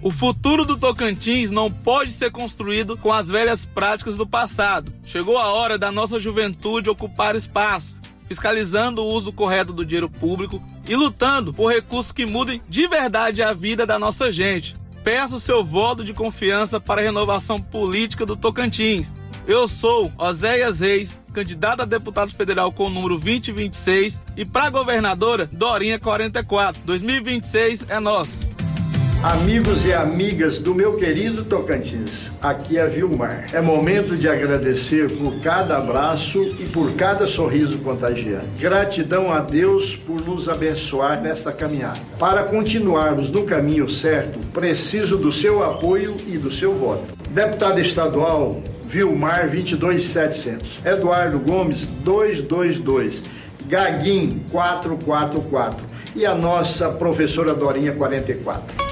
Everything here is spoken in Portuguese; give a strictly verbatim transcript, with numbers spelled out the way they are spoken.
O futuro do Tocantins não pode ser construído com as velhas práticas do passado. Chegou a hora da nossa juventude ocupar espaço, fiscalizando o uso correto do dinheiro público e lutando por recursos que mudem de verdade a vida da nossa gente. Peço o seu voto de confiança para a renovação política do Tocantins. Eu sou Oséias Reis, candidato a deputado federal com o número vinte vinte e seis e para governadora Dorinha quarenta e quatro. dois mil e vinte e seis é nosso. Amigos e amigas do meu querido Tocantins, aqui é Vilmar. É momento de agradecer por cada abraço e por cada sorriso contagiante. Gratidão a Deus por nos abençoar nesta caminhada. Para continuarmos no caminho certo, preciso do seu apoio e do seu voto. Deputado estadual Vilmar vinte e dois mil e setecentos, Eduardo Gomes duzentos e vinte e dois, Gaguim quatrocentos e quarenta e quatro e a nossa professora Dorinha quarenta e quatro.